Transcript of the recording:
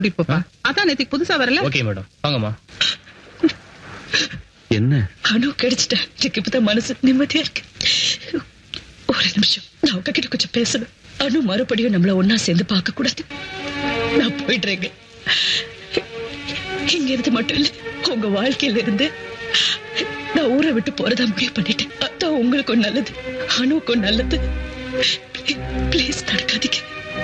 இப்பப்பா அதான் நேத்துக்கு புதுசா வரல. ஓகே மேடம், வாங்கம்மா. என்ன அனு கிடைச்சிட்ட, எனக்கு இப்பதான் மனசு நிம்மதியா இருக்கு. ஒரு நிமிஷம், நான் உங்ககிட்ட கொஞ்சம் பேசணும். அனு மறுபடியும் நம்மள ஒன்னா சேர்ந்து பார்க்க கூடாது. நான் போயிடுறேங்க. இங்க இருந்து மட்டும் இல்ல, உங்க வாழ்க்கையில இருந்து நான் ஊரை விட்டு போறதா முடிவு பண்ணிட்டேன். அதான் உங்களுக்கும் நல்லது, அனுவுக்கும் நல்லது. பிளீஸ் நடக்காதீங்க.